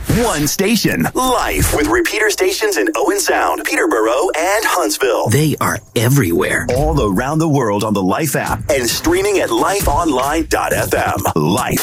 One station. Life with repeater stations in Owen Sound, Peterborough, and Huntsville. They are everywhere. All around the world on the Life app and streaming at lifeonline.fm. Life.